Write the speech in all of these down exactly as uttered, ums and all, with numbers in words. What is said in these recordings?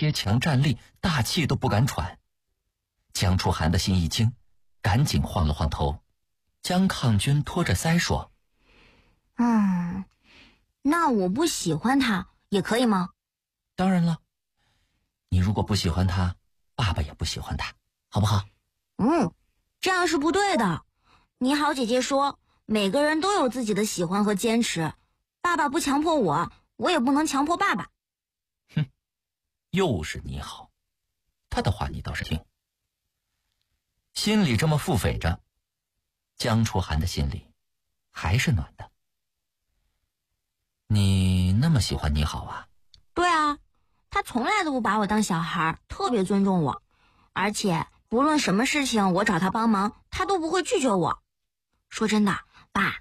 贴墙站立，大气都不敢喘。江楚寒的心一惊，赶紧晃了晃头。江抗军托着腮说： 嗯，那我不喜欢他也可以吗？ 当然了，你如果不喜欢他，爸爸也不喜欢他，好不好？ 嗯，这样是不对的。你好姐姐说，每个人都有自己的喜欢和坚持，爸爸不强迫我，我也不能强迫爸爸。 哼，又是你好，他的话你倒是听。心里这么腹诽着，江楚寒的心里还是暖的。你那么喜欢你好啊？ 对啊，他从来都不把我当小孩，特别尊重我，而且不论什么事情我找他帮忙，他都不会拒绝我。说真的，爸，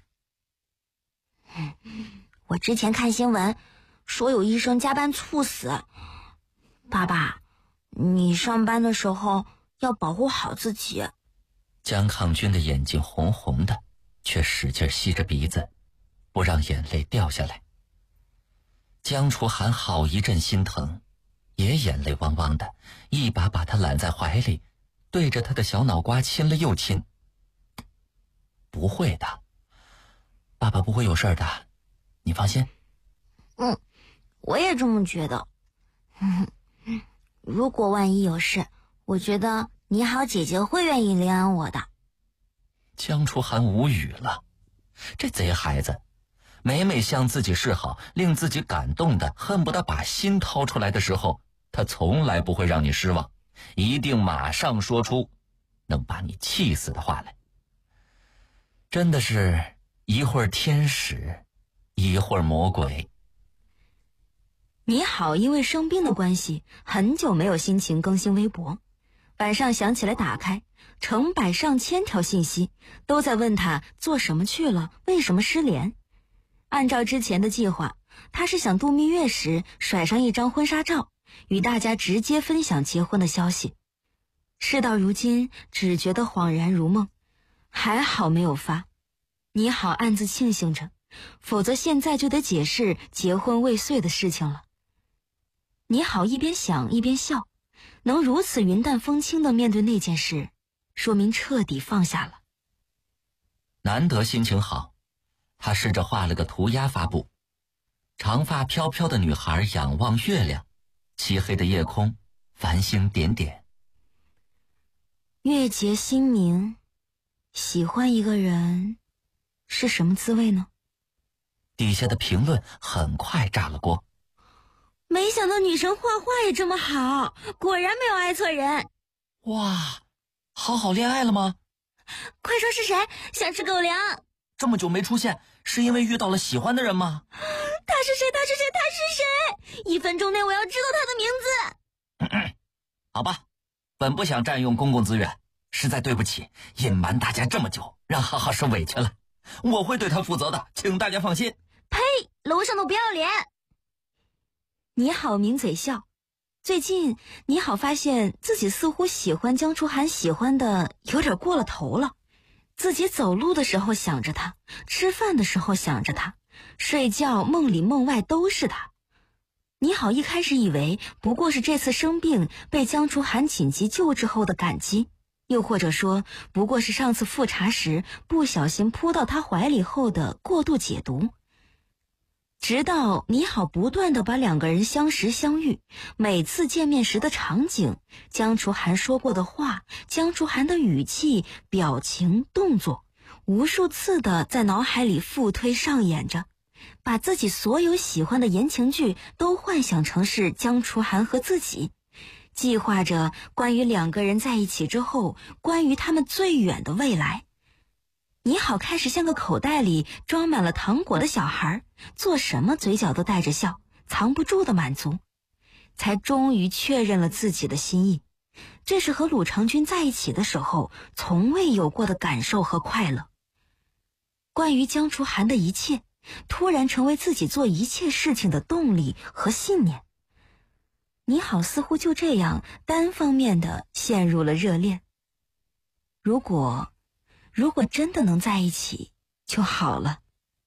我之前看新闻说有医生加班猝死，爸爸，你上班的时候要保护好自己。 江抗军的眼睛红红的，却使劲吸着鼻子，不让眼泪掉下来。江楚寒好一阵心疼，也眼泪汪汪的，一把把他揽在怀里，对着他的小脑瓜亲了又亲。不会的，爸爸不会有事的，你放心。 嗯，我也这么觉得。嗯，如果万一有事，我觉得你好姐姐会愿意怜安我的。 江楚寒无语了，这贼孩子每每向自己示好，令自己感动的恨不得把心掏出来的时候，他从来不会让你失望，一定马上说出能把你气死的话来。真的是一会儿天使，一会儿魔鬼。 你好，因为生病的关系，很久没有心情更新微博。晚上想起来打开，成百上千条信息都在问他做什么去了，为什么失联。按照之前的计划，他是想度蜜月时甩上一张婚纱照，与大家直接分享结婚的消息。事到如今，只觉得恍然如梦，还好没有发。你好暗自庆幸着，否则现在就得解释结婚未遂的事情了。你好一边想一边笑，能如此云淡风轻地面对那件事，说明彻底放下了。 难得心情好，他试着画了个涂鸦发布。长发飘飘的女孩仰望月亮，漆黑的夜空，繁星点点。 月结心明，喜欢一个人是什么滋味呢？ 底下的评论很快炸了锅。 没想到女神画画也这么好，果然没有爱错人。 哇，好好恋爱了吗？ 快说是谁，想吃狗粮。 这么久没出现，是因为遇到了喜欢的人吗？ 他是谁？他是谁？他是谁？一分钟内我要知道他的名字。 咳咳好吧，本不想占用公共资源，实在对不起，隐瞒大家这么久，让浩浩受委屈了。我会对他负责的，请大家放心。 呸！楼上的不要脸。 你好抿嘴笑，最近你好发现自己似乎喜欢江楚寒喜欢的有点过了头了。自己走路的时候想着他，吃饭的时候想着他，睡觉梦里梦外都是他。你好一开始以为不过是这次生病被江楚寒紧急救治后的感激，又或者说不过是上次复查时不小心扑到他怀里后的过度解读。直到你好不断地把两个人相识相遇，每次见面时的场景，江楚寒说过的话，江楚寒的语气、表情、动作，无数次地在脑海里复推上演着，把自己所有喜欢的言情剧都幻想成是江楚寒和自己，计划着关于两个人在一起之后，关于他们最远的未来。你好开始像个口袋里装满了糖果的小孩，做什么嘴角都带着笑，藏不住的满足，才终于确认了自己的心意。这是和鲁长君在一起的时候从未有过的感受和快乐。关于江楚寒的一切，突然成为自己做一切事情的动力和信念。你好似乎就这样单方面的陷入了热恋。如果如果真的能在一起就好了。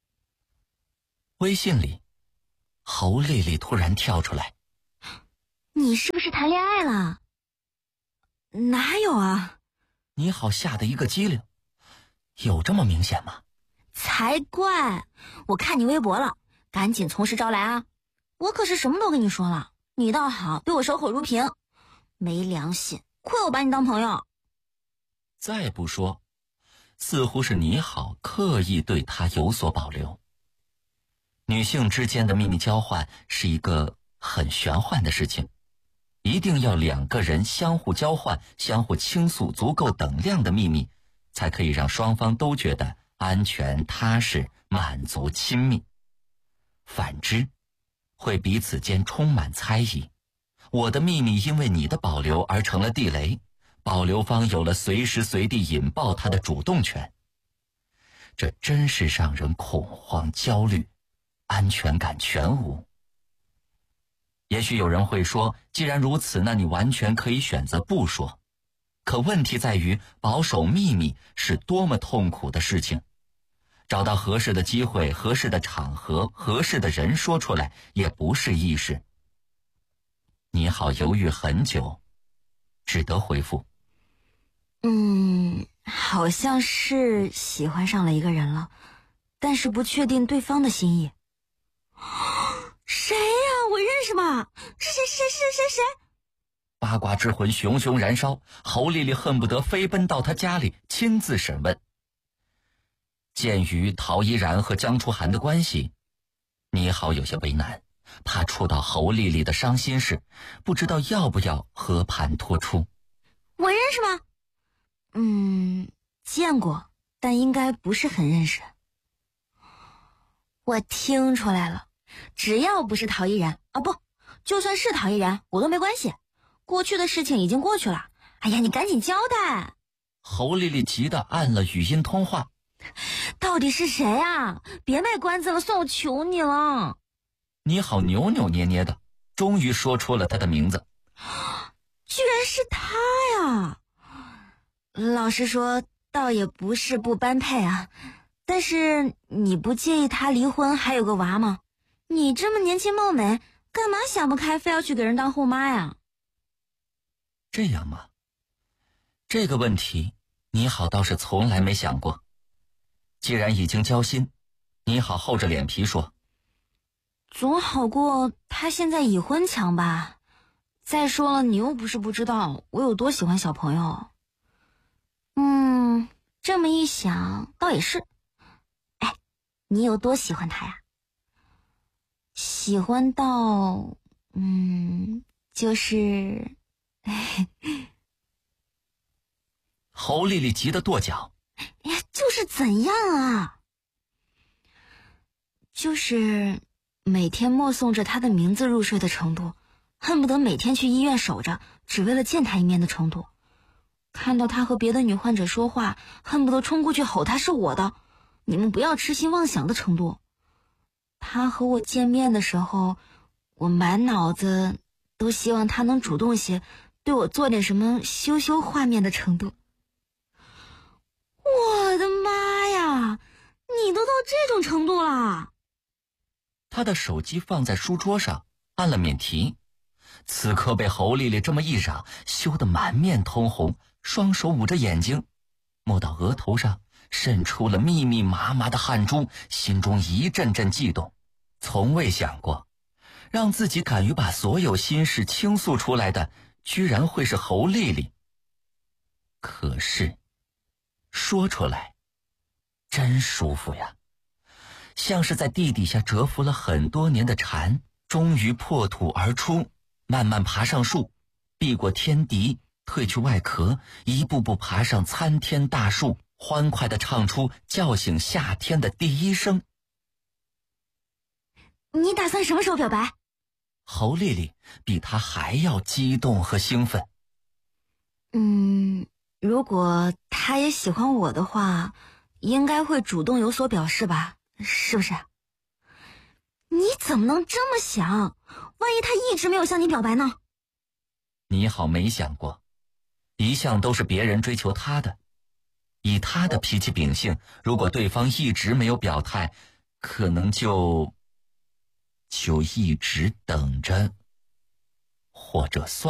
微信里侯丽丽突然跳出来。 你是不是谈恋爱了？ 哪有啊？ 你好吓得一个机灵，有这么明显吗？ 才怪！我看你微博了，赶紧从实招来啊！我可是什么都跟你说了，你倒好，对我守口如瓶，没良心，亏我把你当朋友。 再不说，似乎是你好刻意对他有所保留。女性之间的秘密交换是一个很玄幻的事情，一定要两个人相互交换、相互倾诉足够等量的秘密，才可以让双方都觉得安全、踏实、满足、亲密。反之，会彼此间充满猜疑。我的秘密因为你的保留而成了地雷，保留方有了随时随地引爆它的主动权。这真是让人恐慌、焦虑，安全感全无。也许有人会说，既然如此，那你完全可以选择不说。可问题在于，保守秘密是多么痛苦的事情。找到合适的机会、合适的场合、合适的人说出来，也不是易事。你好犹豫很久，只得回复： 嗯，好像是喜欢上了一个人了，但是不确定对方的心意。 谁呀？我认识吧？是谁？是谁？是谁？谁谁？ 八卦之魂熊熊燃烧，侯丽丽恨不得飞奔到他家里亲自审问。鉴于陶依然和江初涵的关系，你好有些为难，怕触到侯丽丽的伤心事，不知道要不要和盘托出。 我认识吗？ 嗯，见过，但应该不是很认识。 我听出来了，只要不是陶依然啊，不，就算是陶依然，我都没关系。过去的事情已经过去了。哎呀，你赶紧交代！ 侯丽丽急得按了语音通话。 到底是谁啊？别卖关子了，算我求你了。 你好扭扭捏捏的，终于说出了他的名字。 居然是他呀！ 老实说，倒也不是不般配啊。但是你不介意他离婚还有个娃吗？ 你这么年轻貌美，干嘛想不开非要去给人当后妈呀？ 这样吗？这个问题你好倒是从来没想过。既然已经交心，你好厚着脸皮说， 总好过他现在已婚强吧。再说了，你又不是不知道我有多喜欢小朋友。 嗯，这么一想倒也是。哎，你有多喜欢他呀？ 喜欢到嗯就是侯丽丽急得跺脚。 哎呀，就是怎样啊？ 就是每天默诵着他的名字入睡的程度，恨不得每天去医院守着，只为了见他一面的程度。看到他和别的女患者说话，恨不得冲过去吼他是我的，你们不要痴心妄想的程度。他和我见面的时候，我满脑子都希望他能主动些，对我做点什么羞羞画面的程度。 我的妈呀，你都到这种程度了！ 他的手机放在书桌上，按了免提。此刻被侯丽丽这么一嚷，羞得满面通红，双手捂着眼睛，摸到额头上渗出了密密麻麻的汗珠，心中一阵阵悸动。从未想过，让自己敢于把所有心事倾诉出来的，居然会是侯丽丽。可是说出来真舒服呀，像是在地底下蛰伏了很多年的蝉，终于破土而出，慢慢爬上树，避过天敌，褪去外壳，一步步爬上参天大树，欢快地唱出叫醒夏天的第一声。 你打算什么时候表白？ 侯丽丽比他还要激动和兴奋。 嗯，如果他也喜欢我的话，应该会主动有所表示吧，是不是？ 你怎么能这么想？万一他一直没有向你表白呢？ 你好没想过，一向都是别人追求他的。以他的脾气秉性，如果对方一直没有表态，可能就就一直等着或者算